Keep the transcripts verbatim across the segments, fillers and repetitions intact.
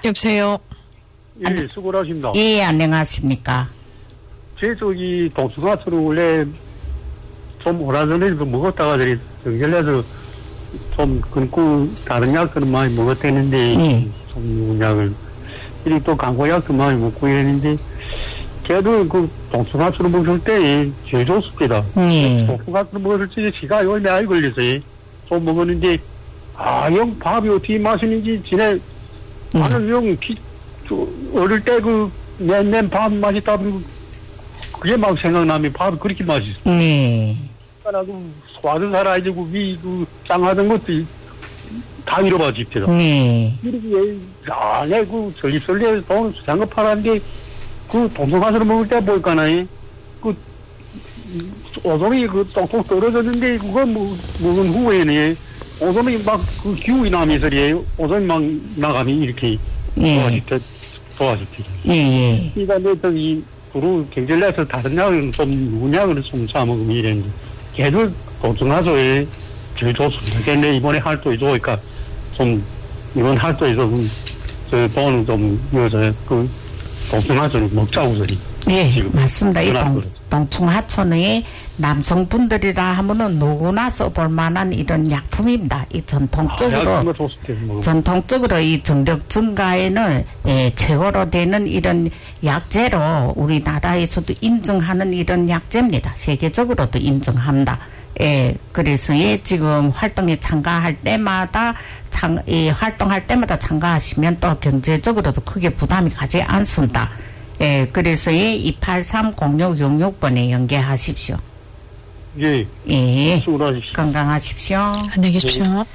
여보세요. 예, 수고를 하십니다. 예, 안녕하십니까. 제 저기 동수가스를 원래 좀 오라전에도 먹었다가 저기 정결해서 좀 끊고 다른 약들은 많이 먹었대는데 예. 좀 약을 이리 또 강고약도 많이 먹고 이랬는데 걔도 그 동수가스를 먹을 때 제일 좋습니다. 예. 동수가스를 먹을 때 지가 얼마 안 걸려서요. 좀 먹었는데 아, 영 밥이 어떻게 마시는지 지내 나는 영 기, 저, 어릴 때 그 맨맨 밥 맛있다 그게 막 생각나면 밥이 그렇게 맛있어. 네. 그러니까 소화도 살아야지고 위 그 짱하던 것도 다 잃어버집니다. 네. 이렇게 아, 내그 전립선에서 돈 수상급 팔았는데 그 동성가스를 먹을 때 볼까나요? 그 오줌이 그 똥똥 떨어졌는데 그거 뭐 먹은 후에는 오줌이 막 그 기운이 나면서리에요. 오줌이 막 나가면 이렇게 예. 도와집니다. 도와집니다. 예, 예. 그러니까 내가 이 그루 경질내서 다른 약은 좀 누군 약을 좀 사먹으면 이랬는데 걔들 동성가스에 제일 좋습니다. 근데 이번에 활동이 좋으니까 좀 이번 활동에서 저 돈을 좀 이어서 그 동성가스를 먹자고 소리. 예, 맞습니다. 이 동, 전화를. 동충하초의 남성분들이라 하면은 누구나 써볼 만한 이런 약품입니다. 이 전통적으로, 아, 약 좋습니다. 전통적으로 이 정력 증가에는 예, 최고로 되는 이런 약재로 우리나라에서도 인정하는 이런 약재입니다. 세계적으로도 인정합니다. 예, 그래서 예, 지금 활동에 참가할 때마다 참, 예, 활동할 때마다 참가하시면 또 경제적으로도 크게 부담이 가지 않습니다. 예, 그래서 예, 이팔삼 공육육육 번에 연계하십시오. 예. 예. 수고하십시오. 건강하십시오. 안녕히 계십시오.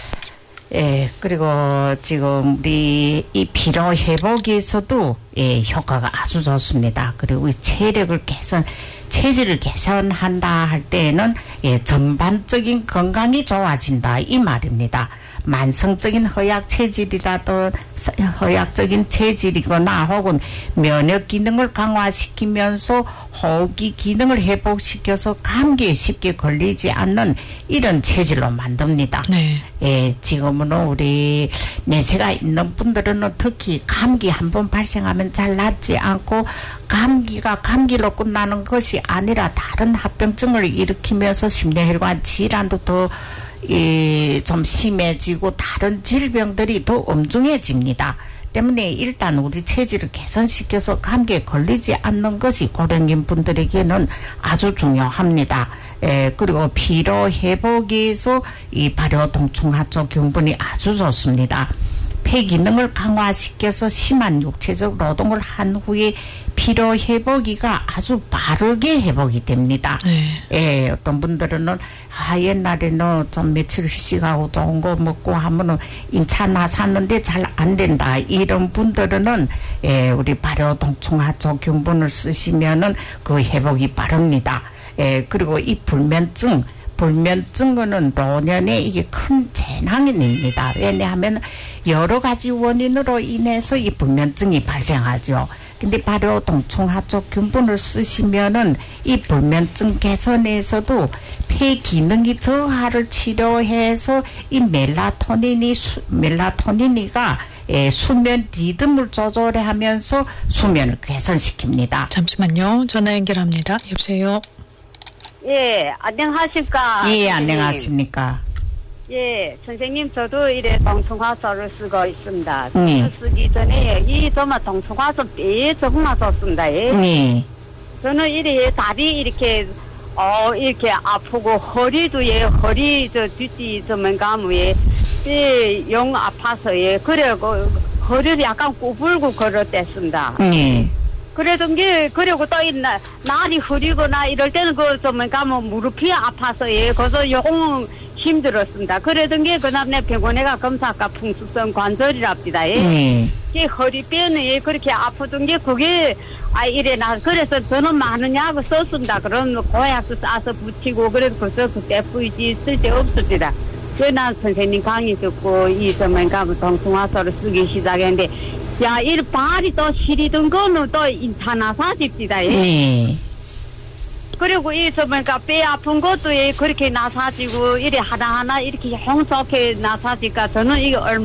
예, 그리고 지금 우리 이 피로 회복에서도 예, 효과가 아주 좋습니다. 그리고 이 체력을 개선, 체질을 개선한다 할 때에는 예, 전반적인 건강이 좋아진다 이 말입니다. 만성적인 허약 체질이라도 허약적인 체질이거나 혹은 면역 기능을 강화시키면서 호흡기 기능을 회복시켜서 감기에 쉽게 걸리지 않는 이런 체질로 만듭니다. 네. 예, 지금은 우리 내세가 있는 분들은 특히 감기 한번 발생하면 잘 낫지 않고 감기가 감기로 끝나는 것이 아니라 다른 합병증을 일으키면서 심혈관 질환도 더 이, 좀 심해지고 다른 질병들이 더 엄중해집니다. 때문에 일단 우리 체질을 개선시켜서 감기에 걸리지 않는 것이 고령인 분들에게는 아주 중요합니다. 에, 그리고 피로 회복에서 이 발효 동충하초 균분이 아주 좋습니다. 폐 기능을 강화시켜서 심한 육체적 노동을 한 후에 피로 회복이가 아주 빠르게 회복이 됩니다. 네. 예, 어떤 분들은 아, 옛날에는 좀 며칠 휴식하고 좋은 거 먹고 하면은 인차나 샀는데 잘 안 된다. 이런 분들은 예, 우리 발효 동충하초 균분을 쓰시면은 그 회복이 빠릅니다. 예, 그리고 이 불면증 불면증은 노년에 이게 큰 재난입니다. 왜냐하면 여러 가지 원인으로 인해서 이 불면증이 발생하죠. 근데 발효 동충하초 균분을 쓰시면은 이 불면증 개선에서도 폐 기능이 저하를 치료해서 이 멜라토닌이 수, 멜라토닌이가 예, 수면 리듬을 조절해 하면서 수면을 개선시킵니다. 잠시만요. 전화 연결합니다. 여보세요. 예, 안녕하십니까. 예, 선생님. 안녕하십니까. 예, 선생님, 저도 이래 동충하초를 쓰고 있습니다. 네. 쓰기 전에 이 정말 동충하초 뼈에 정말 좋습니다. 예. 네. 저는 이래 다리 이렇게, 어, 이렇게 아프고, 허리도 예, 허리 저 뒤뒤 저 뭔가 뭐에, 뼈영 아파서 예, 그래고 허리를 약간 구불고 걸었댔습니다. 네. 그래도 게 그리고 또 있나 날이 흐리거나 이럴 때는 그저 뭔가 뭐 무릎이 아파서 예 그래서 요금 힘들었습니다. 그러던 게 그다음 내 병원에 가 검사가 풍수성 관절이랍니다. 예. 네. 이 허리뼈는 예 그렇게 아프던 게 그게 아 이래 나 그래서 저는 많은 약을 썼습니다. 그럼 고약도 싸서 붙이고 그래서 그래서 그때 부이지 쓸데 없습니다. 그난 선생님 강의 듣고 이 저 뭔가 동충하초를 쓰기 시작했는데. 야, 이 발이 또 시리던 거는 또 인타나사 집디다, 예. 네. 그리고 이, 저, 뭐니까, 배 아픈 것도 예, 그렇게 나사지고, 이래 하나하나 이렇게 홍석해 나사지니까 저는 이게 얼마